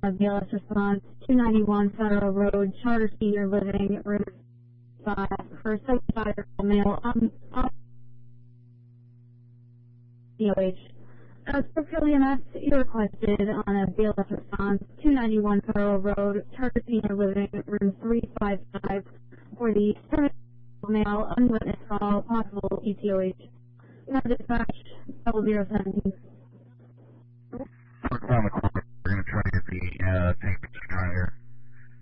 BLS response, 291 Federal Road, Charter Senior Living, room 5, for a 75-year-old male on DOH. Springfield EMS, you requested on a BLS response, 291 Federal Road, Charter Senior Living, room 355, for the 75-year-old male, unwitnessed call, possible ETOH. Now dispatch 0017. We're going to try to get the tank trying here.